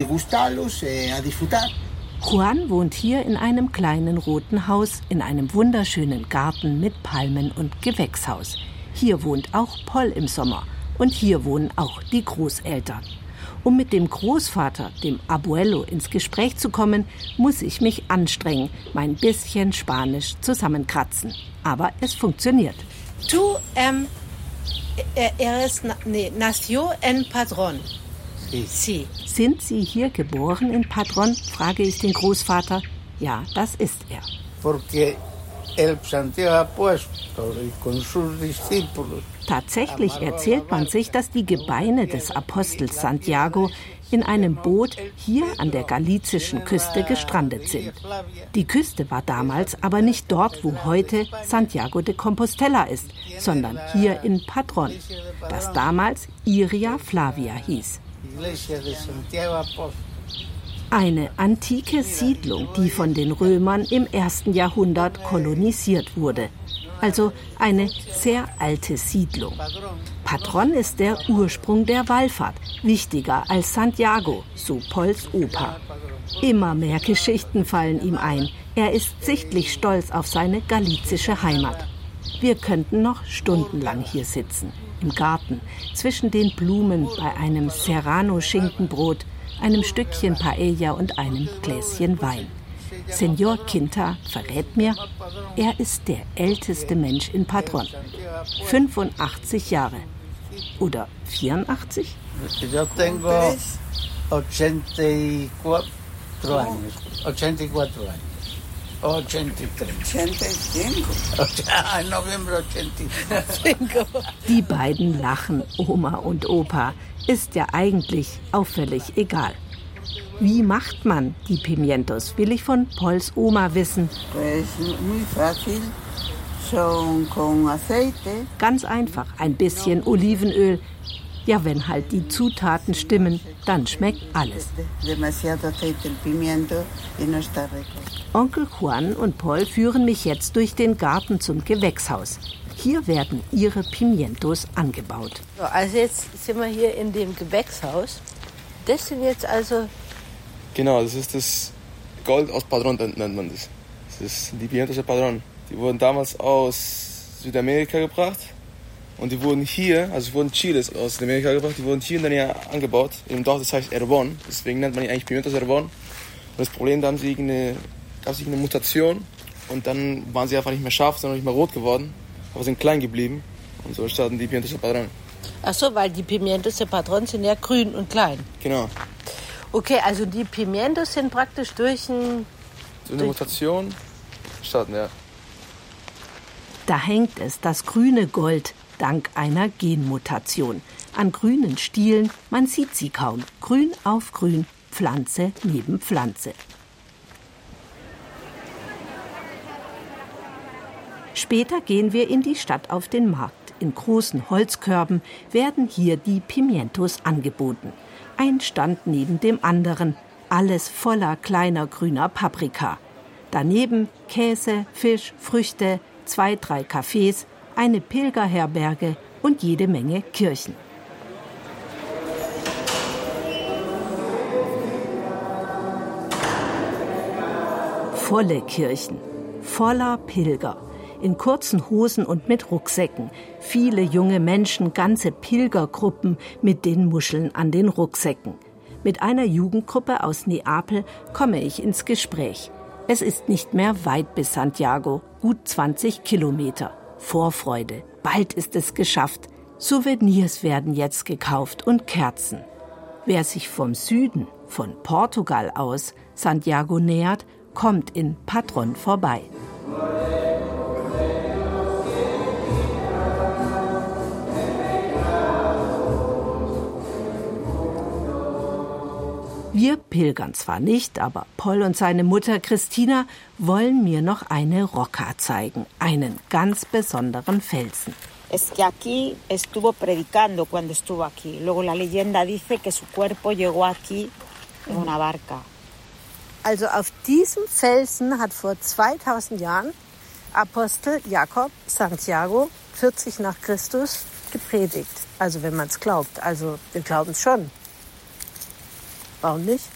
degustarlos, a disfrutar. Juan wohnt hier in einem kleinen roten Haus, in einem wunderschönen Garten mit Palmen und Gewächshaus. Hier wohnt auch Pol im Sommer und hier wohnen auch die Großeltern. Um mit dem Großvater, dem Abuelo, ins Gespräch zu kommen, muss ich mich anstrengen, mein bisschen Spanisch zusammenkratzen. Aber es funktioniert. Nació en Padrón. Sí. Sind Sie hier geboren in Padrón? Frage ich den Großvater. Ja, das ist er. Porque el Santiago Apóstol y con sus discípulos. Tatsächlich erzählt man sich, dass die Gebeine des Apostels Santiago in einem Boot hier an der galizischen Küste gestrandet sind. Die Küste war damals aber nicht dort, wo heute Santiago de Compostela ist, sondern hier in Padrón, das damals Iria Flavia hieß. Eine antike Siedlung, die von den Römern im 1. Jahrhundert kolonisiert wurde. Also eine sehr alte Siedlung. Padrón ist der Ursprung der Wallfahrt, wichtiger als Santiago, so Pols Opa. Immer mehr Geschichten fallen ihm ein. Er ist sichtlich stolz auf seine galizische Heimat. Wir könnten noch stundenlang hier sitzen, im Garten, zwischen den Blumen bei einem Serrano-Schinkenbrot, einem Stückchen Paella und einem Gläschen Wein. Señor Quinta verrät mir, er ist der älteste Mensch in Padrón. 85 Jahre. Oder 84? Yo tengo 84 años. 84 años. 83. 85. En noviembre 85. Die beiden lachen, Oma und Opa. Ist ja eigentlich auffällig egal. Wie macht man die Pimientos, will ich von Pols Oma wissen. Ganz einfach, ein bisschen Olivenöl. Ja, wenn halt die Zutaten stimmen, dann schmeckt alles. Onkel Juan und Pol führen mich jetzt durch den Garten zum Gewächshaus. Hier werden ihre Pimientos angebaut. Also jetzt sind wir hier in dem Gewächshaus. Das sind jetzt also... Genau, das ist das Gold aus Padrón, nennt man das. Das ist die Pimientos de Padrón. Die wurden damals aus Südamerika gebracht und die wurden hier, also wurden Chiles aus Südamerika gebracht, die wurden hier in der Nähe angebaut. Im Dorf, das heißt Herbón, deswegen nennt man die eigentlich Pimientos Herbón. Und das Problem, da gab es eine Mutation und dann waren sie einfach nicht mehr scharf, sondern nicht mehr rot geworden, aber sind klein geblieben und so entstanden die Pimientos de Padrón. Ach so, weil die Pimientos de Padrón sind ja grün und klein. Genau. Okay, also die Pimientos sind praktisch durch eine Mutation entstanden, ja. Da hängt es, das grüne Gold, dank einer Genmutation. An grünen Stielen, man sieht sie kaum. Grün auf grün, Pflanze neben Pflanze. Später gehen wir in die Stadt auf den Markt. In großen Holzkörben werden hier die Pimientos angeboten. Ein Stand neben dem anderen, alles voller kleiner grüner Paprika. Daneben Käse, Fisch, Früchte, 2, 3 Cafés, eine Pilgerherberge und jede Menge Kirchen. Volle Kirchen, voller Pilger. In kurzen Hosen und mit Rucksäcken. Viele junge Menschen, ganze Pilgergruppen mit den Muscheln an den Rucksäcken. Mit einer Jugendgruppe aus Neapel komme ich ins Gespräch. Es ist nicht mehr weit bis Santiago, gut 20 Kilometer. Vorfreude, bald ist es geschafft. Souvenirs werden jetzt gekauft und Kerzen. Wer sich vom Süden, von Portugal aus, Santiago nähert, kommt in Padrón vorbei. Wir pilgern zwar nicht, aber Pol und seine Mutter Cristina wollen mir noch eine Roca zeigen, einen ganz besonderen Felsen. Es que aquí estuvo predicando cuando estuvo aquí. Luego la leyenda dice que su cuerpo llegó aquí en una barca. Also auf diesem Felsen hat vor 2000 Jahren Apostel Jakob Santiago 40 nach Christus gepredigt. Also wenn man es glaubt. Also wir glauben es schon. Warum nicht?